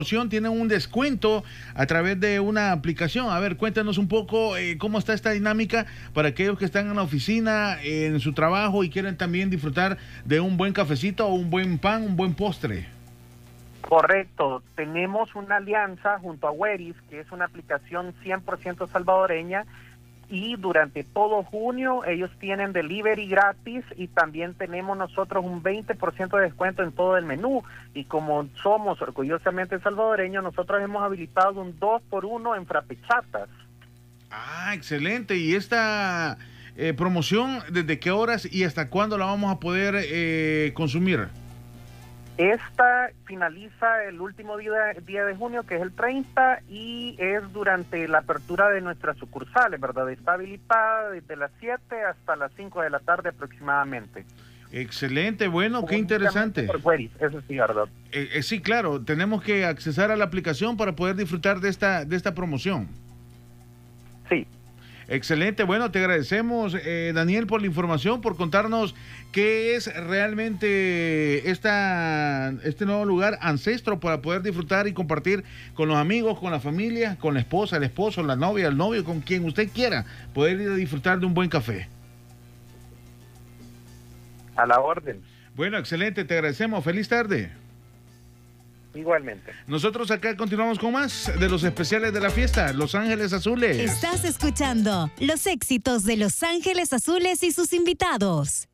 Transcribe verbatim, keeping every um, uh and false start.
Tienen un descuento a través de una aplicación. A ver, cuéntanos un poco eh, cómo está esta dinámica para aquellos que están en la oficina, eh, en su trabajo y quieren también disfrutar de un buen cafecito o un buen pan, un buen postre. Correcto, tenemos una alianza junto a Whereis, que es una aplicación cien por ciento salvadoreña, y durante todo junio ellos tienen delivery gratis y también tenemos nosotros un veinte por ciento de descuento en todo el menú. Y como somos orgullosamente salvadoreños, nosotros hemos habilitado un dos por uno en frapechatas. Ah, excelente. ¿Y esta eh, promoción, desde qué horas y hasta cuándo la vamos a poder eh, consumir? Esta finaliza el último día, día de junio, que es el treinta, y es durante la apertura de nuestras sucursales, ¿verdad? Está habilitada desde las siete hasta las cinco de la tarde aproximadamente. Excelente, bueno, qué interesante. Por Whereis, eso sí, ¿verdad? Eh, eh, sí, claro, tenemos que accesar a la aplicación para poder disfrutar de esta, de esta promoción. Sí. Excelente, bueno, te agradecemos, eh, Daniel, por la información, por contarnos qué es realmente esta, este nuevo lugar Ancestro para poder disfrutar y compartir con los amigos, con la familia, con la esposa, el esposo, la novia, el novio, con quien usted quiera, poder ir a disfrutar de un buen café. A la orden. Bueno, excelente, te agradecemos, feliz tarde. Igualmente. Nosotros acá continuamos con más de los especiales de la fiesta, Los Ángeles Azules. Estás escuchando los éxitos de Los Ángeles Azules y sus invitados.